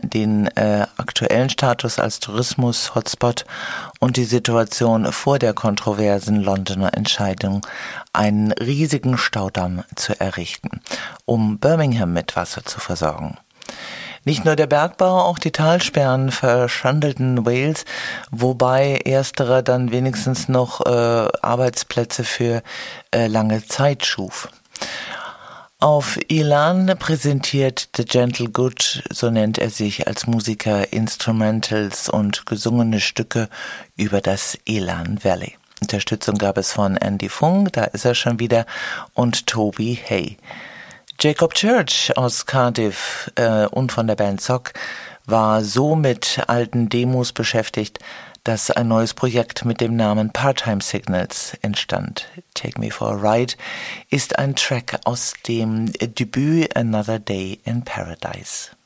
den aktuellen Status als Tourismus-Hotspot und die Situation vor der kontroversen Londoner Entscheidung, einen riesigen Staudamm zu errichten, um Birmingham mit Wasser zu versorgen. Nicht nur der Bergbau, auch die Talsperren verschandelten Wales, wobei ersterer dann wenigstens noch Arbeitsplätze für lange Zeit schuf. Auf Elan präsentiert The Gentle Good, so nennt er sich, als Musiker Instrumentals und gesungene Stücke über das Elan Valley. Unterstützung gab es von Andy Fung, da ist er schon wieder, und Toby Hay. Jacob Church aus Cardiff und von der Band Sock war so mit alten Demos beschäftigt, dass ein neues Projekt mit dem Namen Part-Time Signals entstand. Take Me for a Ride ist ein Track aus dem Debüt Another Day in Paradise.